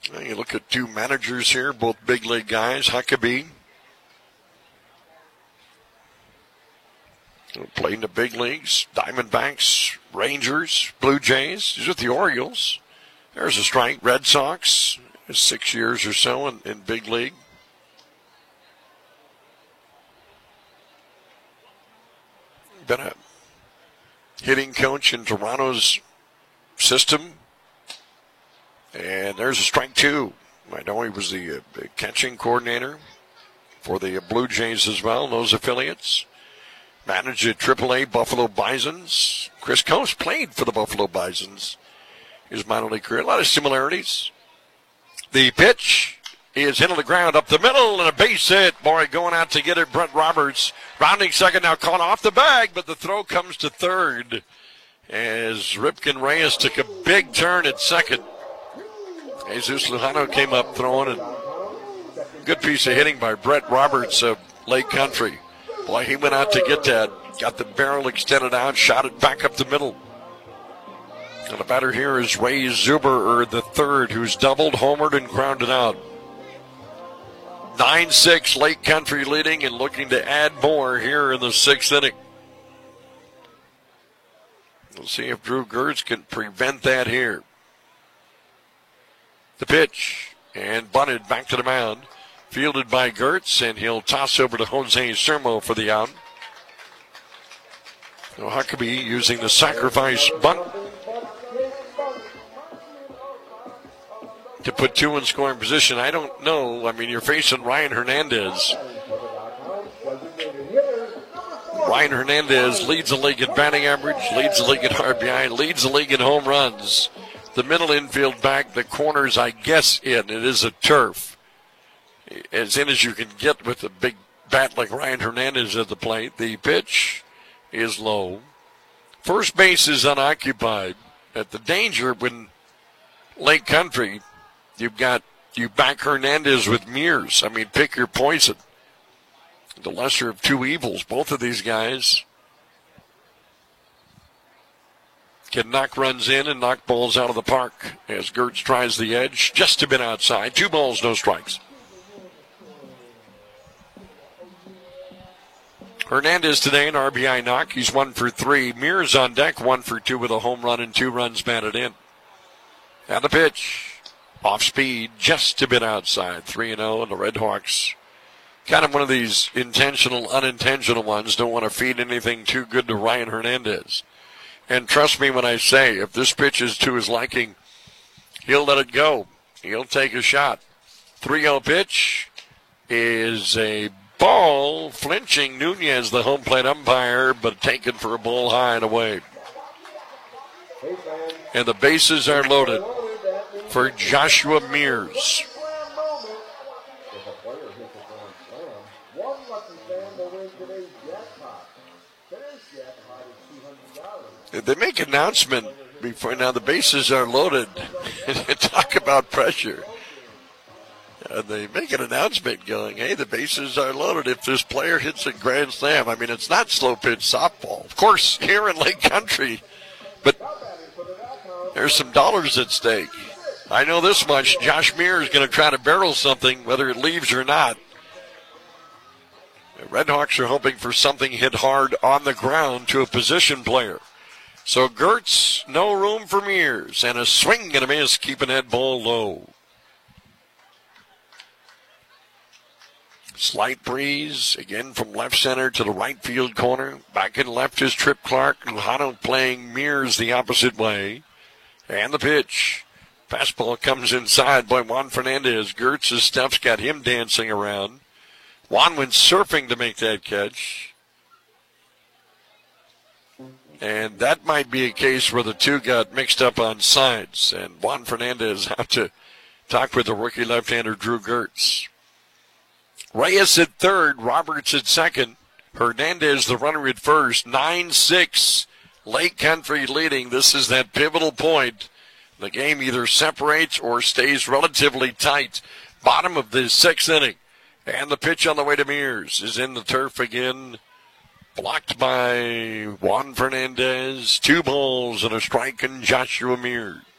Well, you look at two managers here, both big league guys. Huckabee played in the big leagues, Diamondbacks, Rangers, Blue Jays. He's with the Orioles. There's a strike. Red Sox, 6 years or so in big league. Been a hitting coach in Toronto's system. And there's a strike two. I know he was the catching coordinator for the Blue Jays as well, those affiliates. Managed at AAA Buffalo Bisons. Chris Coase played for the Buffalo Bisons. His minor league career. A lot of similarities. The pitch is hit on the ground up the middle and a base hit. Boy, going out to get it, Brett Roberts. Rounding second now, caught off the bag, but the throw comes to third as Ripken Reyes took a big turn at second. Jesus Lujano came up throwing, and good piece of hitting by Brett Roberts of Lake Country. Boy, he went out to get that. Got the barrel extended out, shot it back up the middle. And the batter here is Ray Zuber, the third, who's doubled, homered, and grounded out. 9-6, Lake Country leading and looking to add more here in the sixth inning. We'll see if Drew Gertz can prevent that here. The pitch, and bunted back to the mound. Fielded by Gertz, and he'll toss over to Jose Sermo for the out. So Huckabee using the sacrifice bunt to put two in scoring position. I don't know. I mean, you're facing Ryan Hernandez. Ryan Hernandez leads the league in batting average, leads the league in RBI, leads the league in home runs. The middle infield back, the corners, I guess, in. It is a turf. As in as you can get with a big bat like Ryan Hernandez at the plate. The pitch is low. First base is unoccupied. At the danger when Lake Country, you back Hernandez with Mears. I mean, pick your poison. The lesser of two evils. Both of these guys can knock runs in and knock balls out of the park as Gertz tries the edge. Just a bit outside. 2 balls, no strikes. Hernandez today an RBI knock. He's 1 for 3. Mears on deck, 1 for 2 with a home run and 2 runs batted in. And the pitch. Off speed, just a bit outside. 3-0, and the Red Hawks, kind of one of these intentional, unintentional ones. Don't want to feed anything too good to Ryan Hernandez. And trust me when I say, if this pitch is to his liking, he'll let it go. He'll take a shot. 3-0 pitch is a ball. Flinching Nunez, the home plate umpire, but taken for a ball high and away. And the bases are loaded for Joshua Mears. They make an announcement before now the bases are loaded. Talk about pressure. They make an announcement going, hey, the bases are loaded if this player hits a grand slam. I mean, it's not slow pitch softball. Of course, here in Lake Country, but there's some dollars at stake. I know this much. Josh Mears is going to try to barrel something, whether it leaves or not. The Red Hawks are hoping for something hit hard on the ground to a position player. So Gertz, no room for Mears, and a swing and a miss, keeping that ball low. Slight breeze, again from left center to the right field corner. Back in left is Trip Clark. Lujano playing Mears the opposite way. And the pitch. Fastball comes inside by Juan Fernandez. Gertz's stuff's got him dancing around. Juan went surfing to make that catch. And that might be a case where the two got mixed up on sides. And Juan Fernandez had to talk with the rookie left-hander Drew Gertz. Reyes at third, Roberts at second. Hernandez the runner at first. 9-6, Lake Country leading. This is that pivotal point. The game either separates or stays relatively tight. Bottom of the sixth inning. And the pitch on the way to Mears is in the turf again. Blocked by Juan Fernandez. 2 balls and a strike, and Joshua Mears.